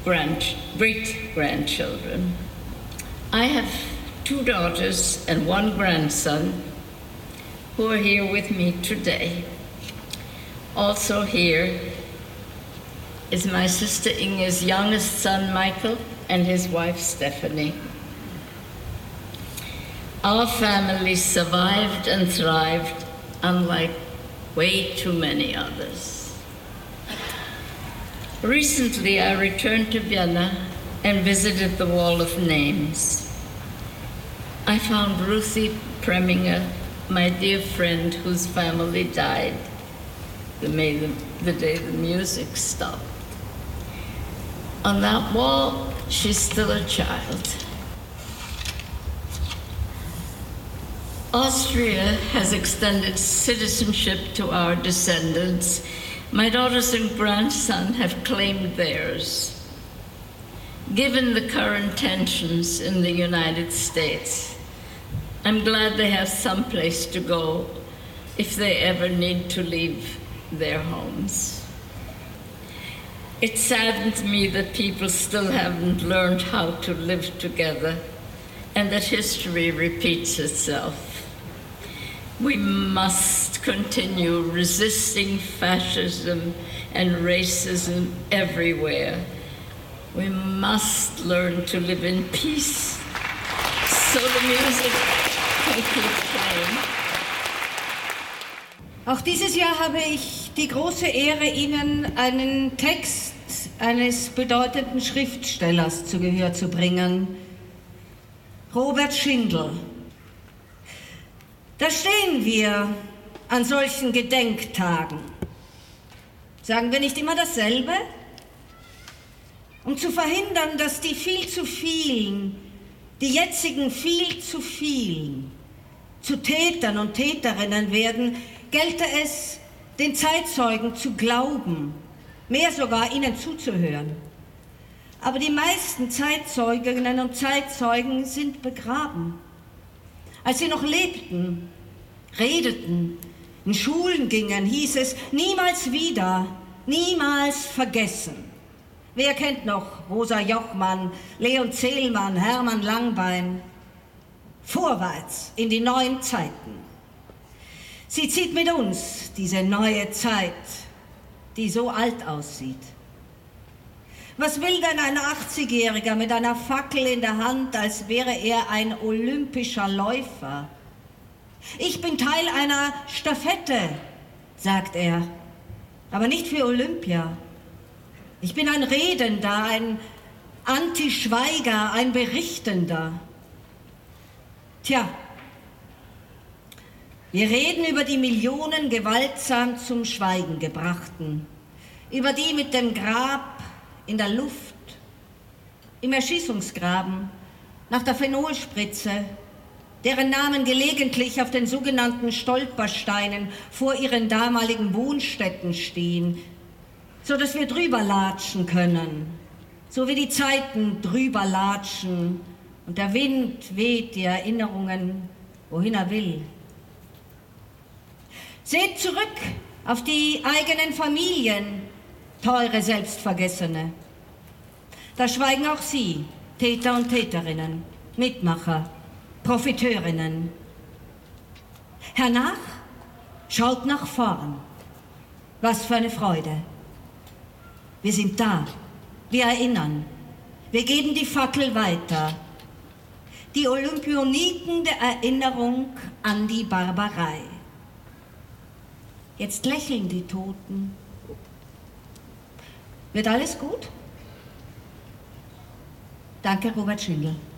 great-grandchildren. I have 2 daughters and 1 grandson who are here with me today. Also here is my sister Inge's youngest son, Michael, and his wife, Stephanie. Our family survived and thrived, unlike way too many others. Recently, I returned to Vienna and visited the Wall of Names. I found Ruthie Preminger, my dear friend whose family died the day the music stopped. On that wall, she's still a child. Austria has extended citizenship to our descendants. My daughters and grandson have claimed theirs. Given the current tensions in the United States, I'm glad they have some place to go if they ever need to leave their homes. It saddens me that people still haven't learned how to live together and that history repeats itself. We must continue resisting fascism and racism everywhere. We must learn to live in peace so the music can keep playing. Auch dieses Jahr habe ich die große Ehre, Ihnen einen Text eines bedeutenden Schriftstellers zu Gehör zu bringen, Robert Schindel. Da stehen wir an solchen Gedenktagen. Sagen wir nicht immer dasselbe? Um zu verhindern, dass die viel zu vielen, die jetzigen viel zu vielen, zu Tätern und Täterinnen werden, gelte es, den Zeitzeugen zu glauben, mehr sogar ihnen zuzuhören. Aber die meisten Zeitzeuginnen und Zeitzeugen sind begraben. Als sie noch lebten, redeten, in Schulen gingen, hieß es, niemals wieder, niemals vergessen. Wer kennt noch Rosa Jochmann, Leon Zehlmann, Hermann Langbein? Vorwärts in die neuen Zeiten. Sie zieht mit uns diese neue Zeit, die so alt aussieht. Was will denn ein 80-Jähriger mit einer Fackel in der Hand, als wäre er ein olympischer Läufer? Ich bin Teil einer Stafette, sagt er, aber nicht für Olympia. Ich bin ein Redender, ein Anti-Schweiger, ein Berichtender. Tja, wir reden über die Millionen gewaltsam zum Schweigen gebrachten, über die mit dem Grab in der Luft, im Erschießungsgraben, nach der Phenolspritze, deren Namen gelegentlich auf den sogenannten Stolpersteinen vor ihren damaligen Wohnstätten stehen, so dass wir drüber latschen können, so wie die Zeiten drüber latschen und der Wind weht die Erinnerungen, wohin er will. Seht zurück auf die eigenen Familien, teure Selbstvergessene. Da schweigen auch Sie, Täter und Täterinnen, Mitmacher, Profiteurinnen. Hernach schaut nach vorn. Was für eine Freude. Wir sind da, wir erinnern, wir geben die Fackel weiter. Die Olympioniken der Erinnerung an die Barbarei. Jetzt lächeln die Toten. Wird alles gut? Danke, Robert Schindel.